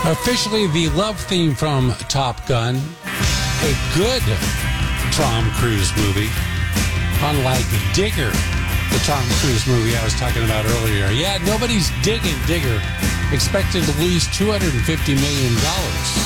Officially the love theme from Top Gun. A good Tom Cruise movie. Unlike Digger, the Tom Cruise movie I was talking about earlier. Yeah, nobody's digging Digger. Expected to lose $250 million.